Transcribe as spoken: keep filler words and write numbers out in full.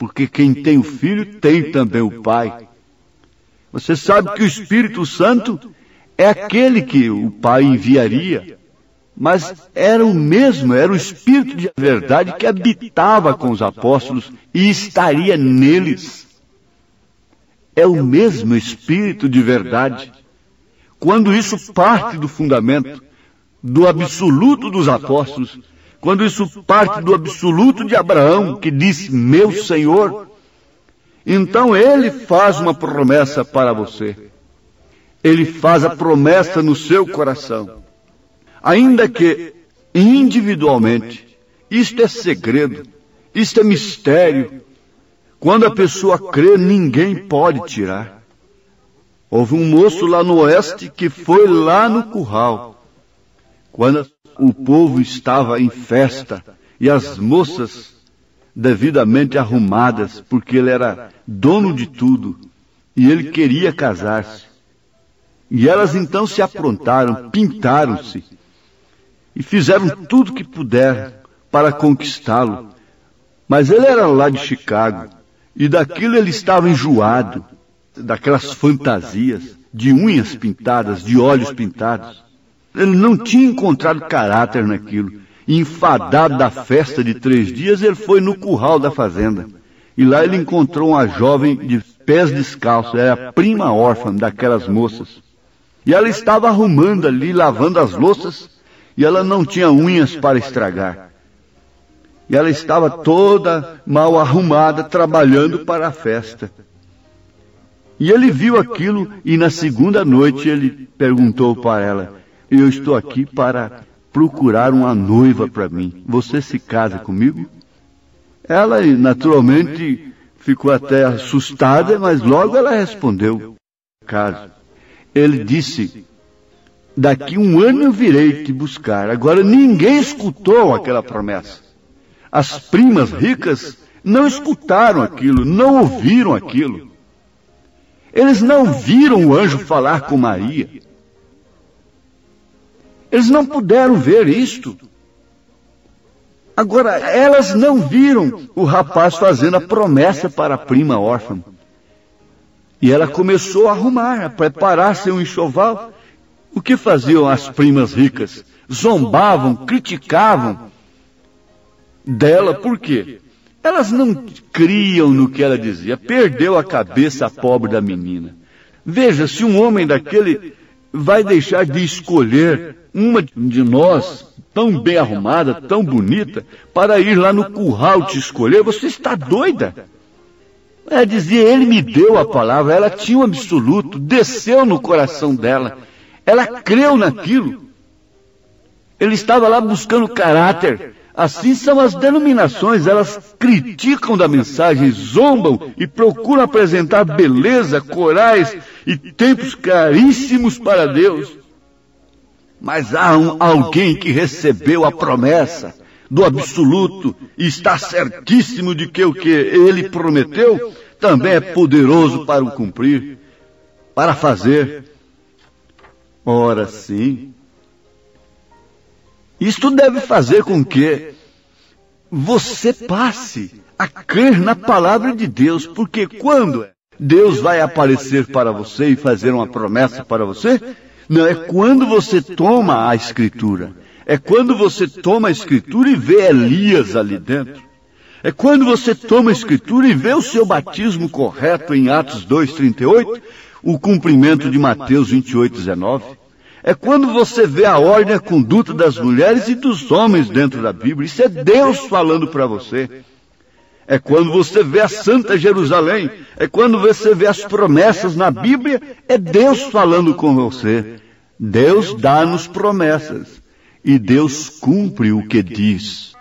porque quem tem o Filho tem também o Pai. Você sabe que o Espírito Santo é aquele que o Pai enviaria, mas era o mesmo, era o Espírito de verdade que habitava com os apóstolos e estaria neles. É o mesmo Espírito de verdade. Quando isso parte do fundamento, do absoluto dos apóstolos, quando isso parte do absoluto de Abraão, que disse, meu Senhor, então ele faz uma promessa para você. Ele faz a promessa no seu coração. Ainda que individualmente, isto é segredo, isto é mistério. Quando a pessoa crê, ninguém pode tirar. Houve um moço lá no oeste que foi lá no curral, quando o povo estava em festa e as moças devidamente arrumadas, porque ele era dono de tudo e ele queria casar-se. E elas então se aprontaram, pintaram-se e fizeram tudo o que puderam para conquistá-lo. Mas ele era lá de Chicago e daquilo ele estava enjoado, daquelas fantasias de unhas pintadas, de olhos pintados. Ele não tinha encontrado caráter naquilo. E enfadado da festa de três dias, ele foi no curral da fazenda. E lá ele encontrou uma jovem de pés descalços, era a prima órfã daquelas moças. E ela estava arrumando ali, lavando as louças, e ela não tinha unhas para estragar. E ela estava toda mal arrumada, trabalhando para a festa. E ele viu aquilo, e na segunda noite ele perguntou para ela, eu estou aqui para procurar uma noiva para mim. Você se casa comigo? Ela, naturalmente, ficou até assustada, mas logo ela respondeu, caso. Ele disse, daqui um ano eu virei te buscar. Agora ninguém escutou aquela promessa. As primas ricas não escutaram aquilo, não ouviram aquilo. Eles não viram o anjo falar com Maria. Eles não puderam ver isto. Agora, elas não viram o rapaz fazendo a promessa para a prima órfã. E ela começou a arrumar, a preparar-se um enxoval. O que faziam as primas ricas? Zombavam, criticavam dela. Por quê? Elas não criam no que ela dizia. Perdeu a cabeça a pobre da menina. Veja, se um homem daquele vai deixar de escolher uma de nós, tão bem arrumada, tão bonita, para ir lá no curral te escolher, você está doida? Ela dizia, ele me deu a palavra, ela tinha um absoluto, desceu no coração dela, ela creu naquilo. Ele estava lá buscando caráter. Assim são as denominações, elas criticam da mensagem, zombam e procuram apresentar beleza, corais e tempos caríssimos para Deus. Mas há um, alguém que recebeu a promessa do absoluto e está certíssimo de que o que ele prometeu também é poderoso para o cumprir, para fazer. Ora sim. Isto deve fazer com que você passe a crer na palavra de Deus, porque quando Deus vai aparecer para você e fazer uma promessa para você, não é quando você toma a Escritura, é quando você toma a Escritura e vê Elias ali dentro, é quando você toma a Escritura e vê o seu batismo correto em Atos dois, trinta e oito, o cumprimento de Mateus vinte e oito, dezenove. É quando você vê a ordem e a conduta das mulheres e dos homens dentro da Bíblia. Isso é Deus falando para você. É quando você vê a Santa Jerusalém. É quando você vê as promessas na Bíblia. É Deus falando com você. Deus dá-nos promessas. E Deus cumpre o que diz.